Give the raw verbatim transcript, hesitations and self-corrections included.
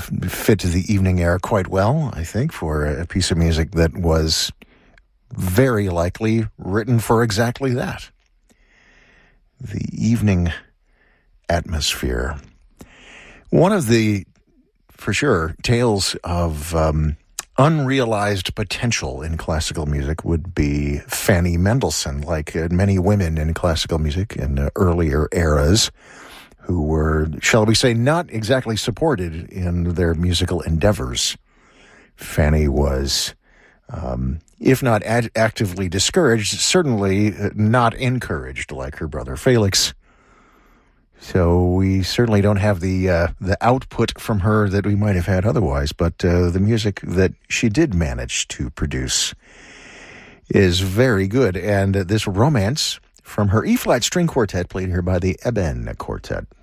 fit the evening air quite well, I think, for a piece of music that was very likely written for exactly that. The evening atmosphere. One of the, for sure, tales of um, unrealized potential in classical music would be Fanny Mendelssohn, like uh, many women in classical music in uh, earlier eras, who were, shall we say, not exactly supported in their musical endeavors. Fanny was, um, if not ad- actively discouraged, certainly not encouraged like her brother Felix. So we certainly don't have the uh, the output from her that we might have had otherwise, but uh, the music that she did manage to produce is very good. And this romance from her E-flat string quartet, played here by the Eben Quartet.